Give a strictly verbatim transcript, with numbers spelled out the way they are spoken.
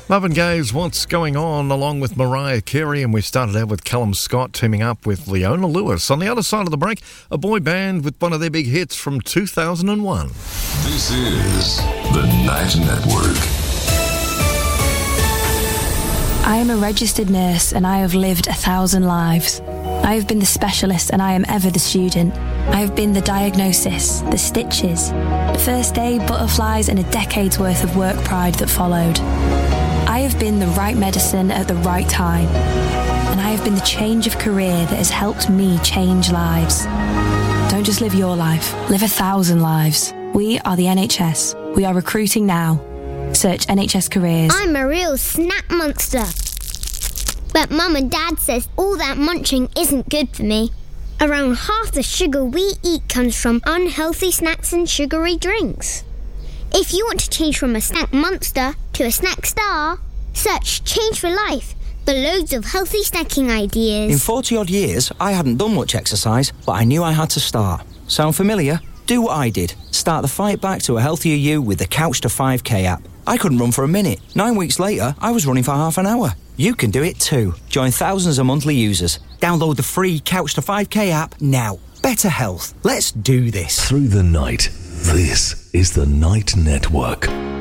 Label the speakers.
Speaker 1: Marvin Gaye's What's Going On, along with Mariah Carey, and we started out with Callum Scott teaming up with Leona Lewis. On the other side of the break, a boy band with one of their big hits from two thousand one.
Speaker 2: This is the Night Network.
Speaker 3: I am a registered nurse and I have lived a thousand lives. I have been the specialist and I am ever the student. I have been the diagnosis, the stitches, the first aid, butterflies, and a decade's worth of work pride that followed. I have been the right medicine at the right time. And I have been the change of career that has helped me change lives. Don't just live your life, live a thousand lives. We are the N H S. We are recruiting now. Search N H S Careers.
Speaker 4: I'm a real snack monster. But Mum and Dad says all that munching isn't good for me. Around half the sugar we eat comes from unhealthy snacks and sugary drinks. If you want to change from a snack monster to a snack star, search Change for Life for loads of healthy snacking ideas.
Speaker 5: In forty-odd years, I hadn't done much exercise, but I knew I had to start. Sound familiar? Do what I did. Start the fight back to a healthier you with the Couch to five K app. I couldn't run for a minute. Nine weeks later, I was running for half an hour. You can do it too. Join thousands of monthly users. Download the free Couch to five K app now. Better health. Let's do this.
Speaker 2: Through the night, this is the Night Network.